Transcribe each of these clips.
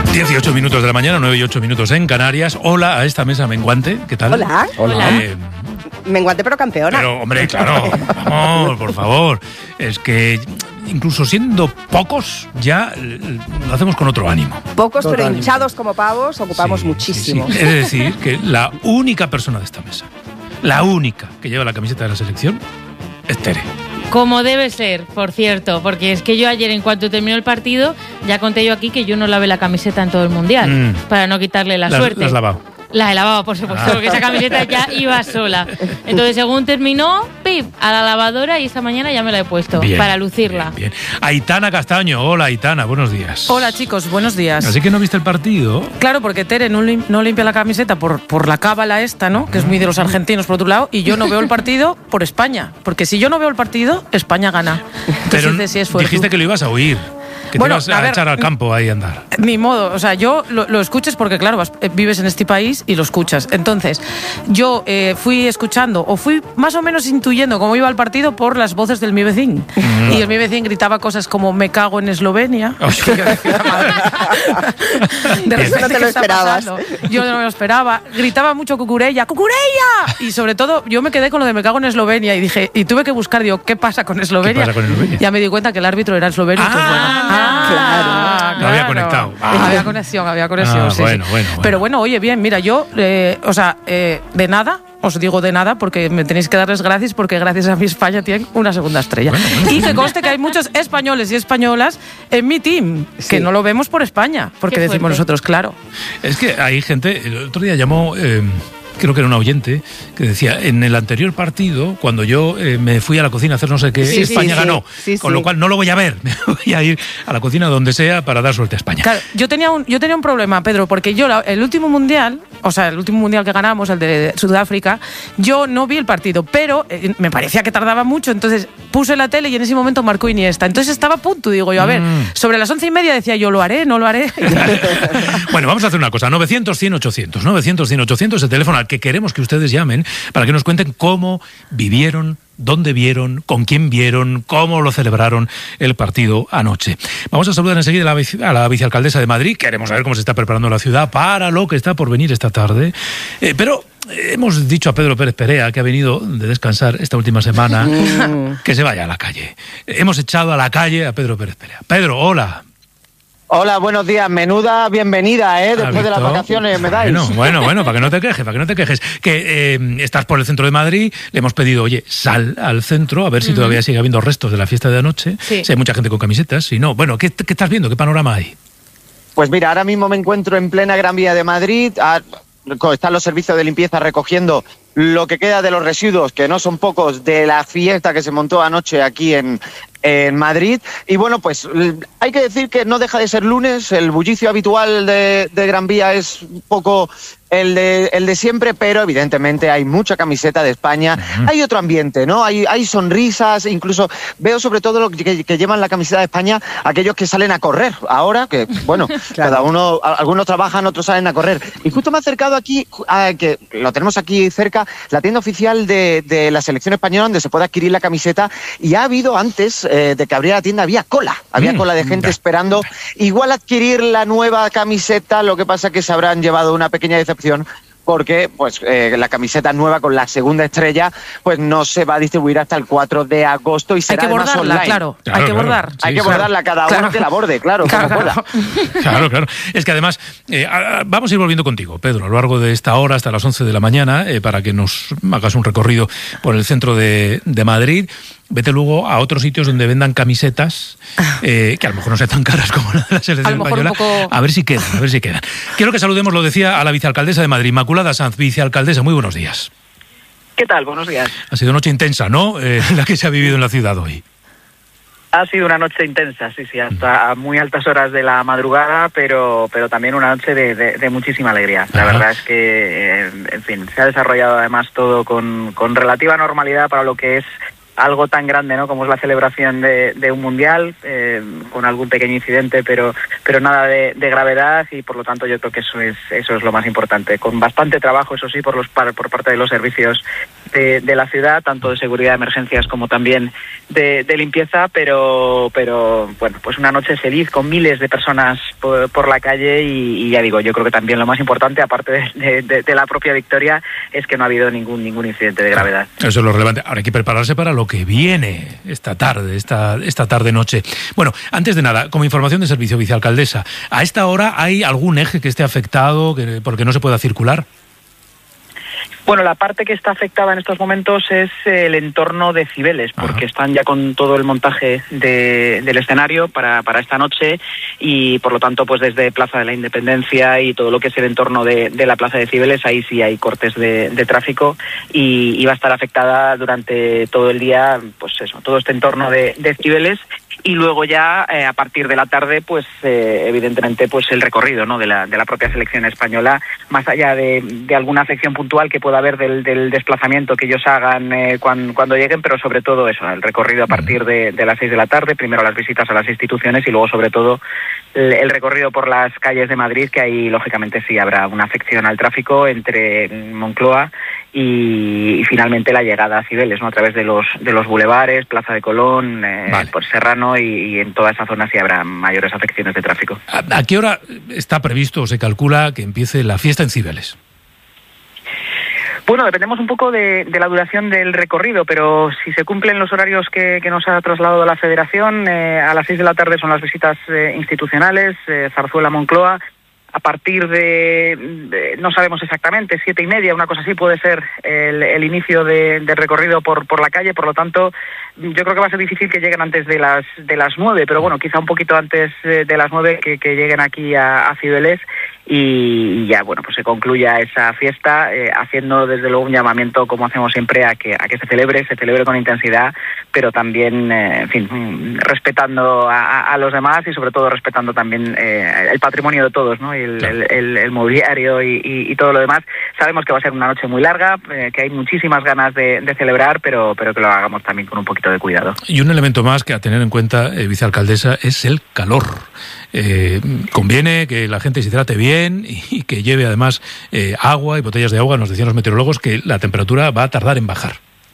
18 minutos de la mañana, 9 y 8 minutos en Canarias. Hola a esta mesa menguante, ¿qué tal? Hola. Menguante pero campeona. Pero, hombre, claro, vamos, por favor. Es que incluso siendo pocos, ya lo hacemos con otro ánimo. Pocos pero hinchados como pavos, ocupamos muchísimo. Sí. Es decir, que la única persona de esta mesa, la única que lleva la camiseta de la selección, es Tere. Como debe ser, por cierto, porque es que yo ayer, en cuanto terminó el partido, ya conté yo aquí que yo no lavé la camiseta en todo el Mundial, para no quitarle la suerte. ¿La has lavado? La he lavado, por supuesto, porque esa camiseta ya iba sola. Entonces, según terminó, ¡pip!, a la lavadora, y esta mañana ya me la he puesto, bien, para lucirla. Bien. Aitana Castaño, hola Aitana, buenos días. Hola chicos, buenos días. Así que no viste el partido. Claro, porque Tere no limpia la camiseta por la cábala esta, ¿no? Que es muy de los argentinos por otro lado, y yo no veo el partido por España, porque si yo no veo el partido, España gana. Entonces, pero si es fuerte, dijiste que lo ibas a oír. Que te ibas a echar al campo ahí a andar. Ni modo, o sea, yo lo escuches porque, claro, vives en este país y lo escuchas. Entonces, yo fui escuchando, o fui más o menos intuyendo cómo iba el partido por las voces del mi vecín. Y el mi vecín gritaba cosas como "me cago en Eslovenia". Que yo decía, madre. De repente, no te lo esperabas. Yo no me lo esperaba. Gritaba mucho "cucurella, cucurella". Y sobre todo, yo me quedé con lo de "me cago en Eslovenia", y dije, y tuve que buscar, digo, ¿qué pasa con Eslovenia? ¿Qué pasa con Eslovenia? Ya me di cuenta que el árbitro era esloveno. Claro. No había conectado. Había conexión, sí. Bueno. Pero bueno, oye, bien, mira, yo, de nada, os digo de nada, porque me tenéis que darles gracias, porque gracias a mi España tienen una segunda estrella. Bueno. Y que conste que hay muchos españoles y españolas en mi team, que no lo vemos por España, porque decimos nosotros, claro. Es que hay gente, el otro día llamó... creo que era un oyente, que decía, en el anterior partido, cuando yo me fui a la cocina a hacer no sé qué, España ganó. Con lo cual no lo voy a ver, me voy a ir a la cocina donde sea para dar suerte a España. Claro, yo tenía un problema, Pedro, porque yo el último mundial que ganamos, el de Sudáfrica, yo no vi el partido, pero me parecía que tardaba mucho, entonces puse la tele y en ese momento marcó Iniesta. Entonces estaba a punto, digo yo, a ver, sobre las 11:30 decía yo, ¿lo haré? ¿No lo haré? Bueno, vamos a hacer una cosa, 900-100-800, 900-100-800, el teléfono al que queremos que ustedes llamen para que nos cuenten cómo vivieron, dónde vieron, con quién vieron, cómo lo celebraron el partido anoche. Vamos a saludar enseguida a la vicealcaldesa de Madrid. Queremos saber cómo se está preparando la ciudad para lo que está por venir esta tarde. Pero hemos dicho a Pedro Pérez Perea, que ha venido de descansar esta última semana, que se vaya a la calle. Hemos echado a la calle a Pedro Pérez Perea. Pedro, hola. Hola, buenos días. Menuda bienvenida, después de las vacaciones me dais. Bueno, para que no te quejes. Que estás por el centro de Madrid, le hemos pedido, oye, sal al centro, a ver si todavía sigue habiendo restos de la fiesta de anoche. Sí. Si hay mucha gente con camisetas, si no. Bueno, ¿qué estás viendo? ¿Qué panorama hay? Pues mira, ahora mismo me encuentro en plena Gran Vía de Madrid. Están los servicios de limpieza recogiendo lo que queda de los residuos, que no son pocos, de la fiesta que se montó anoche aquí en Madrid. Y bueno, pues hay que decir que no deja de ser lunes, el bullicio habitual de Gran Vía es un poco el de siempre, pero evidentemente hay mucha camiseta de España. Hay otro ambiente, ¿no? Hay sonrisas, incluso veo sobre todo lo que llevan la camiseta de España aquellos que salen a correr ahora, que bueno, claro. Cada uno, algunos trabajan, otros salen a correr. Y justo me he acercado aquí, que lo tenemos aquí cerca, la tienda oficial de la selección española, donde se puede adquirir la camiseta, y ha habido antes de que abriera la tienda, había cola de gente esperando igual adquirir la nueva camiseta. Lo que pasa es que se habrán llevado una pequeña decepción, porque pues la camiseta nueva con la segunda estrella pues no se va a distribuir hasta el 4 de agosto y será además online. Claro, hay que bordar. Hay que bordarla, cada uno que la borde, claro. Claro. Es que además, vamos a ir volviendo contigo, Pedro, a lo largo de esta hora hasta las 11 de la mañana, para que nos hagas un recorrido por el centro de Madrid. Vete luego a otros sitios donde vendan camisetas, que a lo mejor no sean tan caras como la de la selección española. A ver si quedan. Quiero que saludemos, lo decía, a la vicealcaldesa de Madrid, Inmaculada Sanz. Vicealcaldesa, muy buenos días. ¿Qué tal? Buenos días. Ha sido noche intensa, ¿no? La que se ha vivido en la ciudad hoy. Ha sido una noche intensa, sí, hasta muy altas horas de la madrugada, pero también una noche de muchísima alegría. La verdad es que, en fin, se ha desarrollado además todo con relativa normalidad para lo que es algo tan grande, ¿no?, como es la celebración de un mundial, con algún pequeño incidente, pero nada de gravedad, y por lo tanto yo creo que eso es lo más importante, con bastante trabajo, eso sí, por parte de los servicios de la ciudad, tanto de seguridad de emergencias como también de limpieza, pero bueno, pues una noche feliz con miles de personas por la calle, y ya digo, yo creo que también lo más importante, aparte de la propia victoria, es que no ha habido ningún incidente de gravedad. Eso es lo relevante. Ahora hay que prepararse para lo que viene esta tarde-noche. Bueno, antes de nada, como información de servicio, vicealcaldesa, ¿a esta hora hay algún eje que esté afectado porque no se pueda circular? Bueno, la parte que está afectada en estos momentos es el entorno de Cibeles, porque están ya con todo el montaje del escenario para esta noche, y por lo tanto, pues desde Plaza de la Independencia y todo lo que es el entorno de la Plaza de Cibeles, ahí sí hay cortes de tráfico, y va a estar afectada durante todo el día, pues eso, todo este entorno de Cibeles. Y luego ya a partir de la tarde, pues evidentemente, pues el recorrido, ¿no?, de la propia selección española, más allá de alguna afección puntual que pueda haber del desplazamiento que ellos hagan cuando lleguen, pero sobre todo eso, el recorrido a partir de las 6 de la tarde, primero las visitas a las instituciones y luego sobre todo el recorrido por las calles de Madrid, que ahí lógicamente sí habrá una afección al tráfico entre Moncloa y finalmente la llegada a Cibeles, ¿no?, a través de los bulevares, Plaza de Colón, por Serrano, y en toda esa zona sí habrá mayores afecciones de tráfico. ¿A qué hora está previsto o se calcula que empiece la fiesta en Cibeles? Bueno, dependemos un poco de la duración del recorrido, pero si se cumplen los horarios que nos ha trasladado la Federación, a las 6 de la tarde son las visitas institucionales, Zarzuela-Moncloa. A partir de no sabemos exactamente, 7:30, una cosa así, puede ser el inicio del recorrido por la calle. Por lo tanto, yo creo que va a ser difícil que lleguen antes de las 9, pero bueno, quizá un poquito antes de las 9 que lleguen aquí a Cibeles, y ya, bueno, pues se concluya esa fiesta, haciendo desde luego un llamamiento, como hacemos siempre, a que se celebre con intensidad, pero también, en fin, respetando a los demás, y sobre todo respetando también el patrimonio de todos, ¿no?, el mobiliario y todo lo demás. Sabemos que va a ser una noche muy larga, que hay muchísimas ganas de celebrar, pero que lo hagamos también con un poquito de cuidado. Y un elemento más que a tener en cuenta, vicealcaldesa, es el calor. Conviene que la gente se hidrate bien y que lleve además agua y botellas de agua. Nos decían los meteorólogos que la temperatura va a tardar en bajar.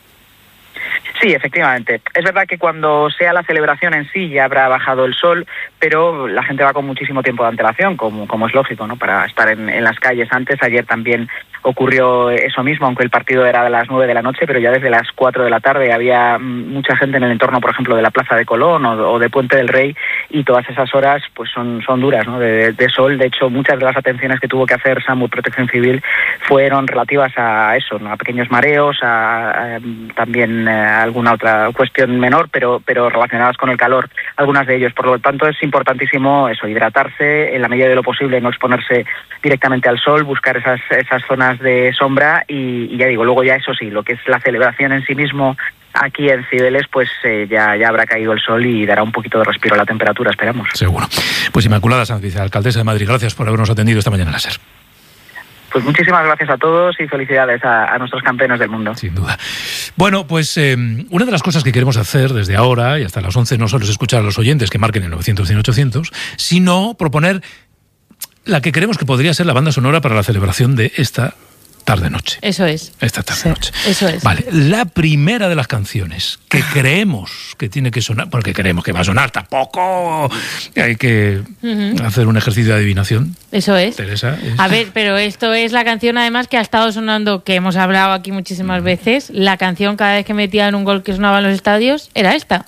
Sí, efectivamente. Es verdad que cuando sea la celebración en sí ya habrá bajado el sol, pero la gente va con muchísimo tiempo de antelación, como es lógico, ¿no?, para estar en las calles antes. Ayer también ocurrió eso mismo, aunque el partido era a las 9 de la noche, pero ya desde las 4 de la tarde había mucha gente en el entorno, por ejemplo, de la Plaza de Colón o de Puente del Rey, y todas esas horas pues son duras, ¿no?, de sol. De hecho, muchas de las atenciones que tuvo que hacer SAMUR Protección Civil fueron relativas a eso, ¿no?, a pequeños mareos, también alguna otra cuestión menor, pero relacionadas con el calor, algunas de ellos. Por lo tanto, es importantísimo eso, hidratarse en la medida de lo posible, no exponerse directamente al sol, buscar esas zonas de sombra, y ya digo, luego ya eso sí, lo que es la celebración en sí mismo aquí en Cibeles, pues ya habrá caído el sol y dará un poquito de respiro a la temperatura, esperamos. Seguro. Pues Inmaculada Sanz, vicealcaldesa de Madrid, gracias por habernos atendido esta mañana en la SER. Pues muchísimas gracias a todos y felicidades a nuestros campeones del mundo. Sin duda. Bueno, pues una de las cosas que queremos hacer desde ahora y hasta las 11 no solo es escuchar a los oyentes que marquen el 900-100-800, sino proponer la que creemos que podría ser la banda sonora para la celebración de esta tarde-noche. Eso es. Esta tarde-noche. Eso es. Vale, la primera de las canciones que creemos que tiene que sonar, porque creemos que va a sonar, tampoco hay que hacer un ejercicio de adivinación. Eso es. Teresa, A ver, pero esto es la canción además que ha estado sonando, que hemos hablado aquí muchísimas veces. La canción cada vez que metían un gol que sonaba en los estadios era esta.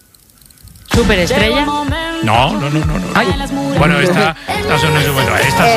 Superestrella. No. Ay. Bueno, esta sonó en su momento. Esta